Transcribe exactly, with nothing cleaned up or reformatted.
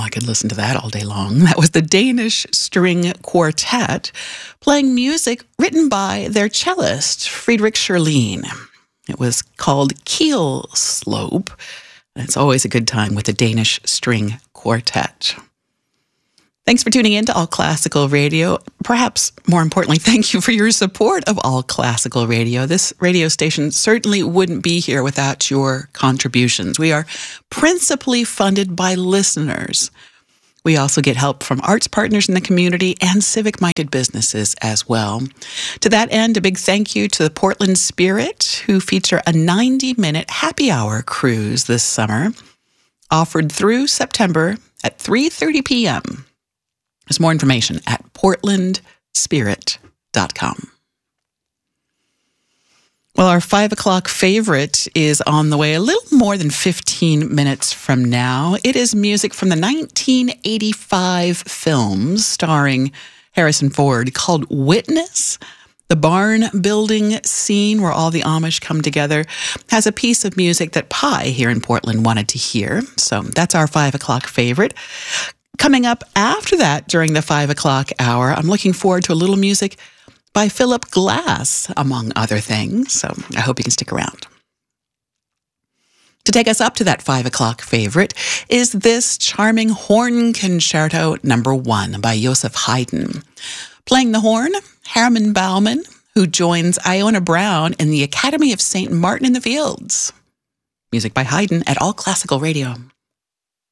I could listen to that all day long. That was the Danish String Quartet playing music written by their cellist, Friedrich Scherlin. It was called Keel Slope. And it's always a good time with the Danish String Quartet. Thanks for tuning in to All Classical Radio. Perhaps more importantly, thank you for your support of All Classical Radio. This radio station certainly wouldn't be here without your contributions. We are principally funded by listeners. We also get help from arts partners in the community and civic-minded businesses as well. To that end, a big thank you to the Portland Spirit, who feature a ninety-minute happy hour cruise this summer, offered through September at three thirty p.m. There's more information at portland spirit dot com. Well, our five o'clock favorite is on the way a little more than fifteen minutes from now. It is music from the nineteen eighty-five films starring Harrison Ford called Witness. The barn building scene where all the Amish come together has a piece of music that Pi here in Portland wanted to hear. So that's our five o'clock favorite. Coming up after that, during the five o'clock hour, I'm looking forward to a little music by Philip Glass, among other things. So I hope you can stick around. To take us up to that five o'clock favorite is this charming horn concerto number one by Joseph Haydn. Playing the horn, Herman Baumann, who joins Iona Brown in the Academy of Saint Martin in the Fields. Music by Haydn at All Classical Radio.